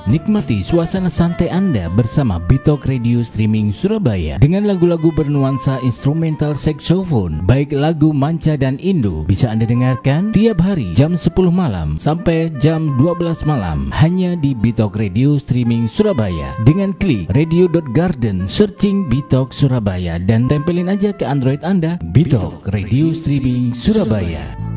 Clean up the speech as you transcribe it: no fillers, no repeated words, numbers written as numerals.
Nikmati suasana santai Anda bersama Bitok Radio Streaming Surabaya dengan lagu-lagu bernuansa instrumental saxophone, baik lagu manca dan Indo. Bisa Anda dengarkan tiap hari jam 10 malam sampai jam 12 malam hanya di Bitok Radio Streaming Surabaya. Dengan klik radio.garden, searching Bitok Surabaya dan tempelin aja ke Android Anda Bitok Radio Streaming Surabaya.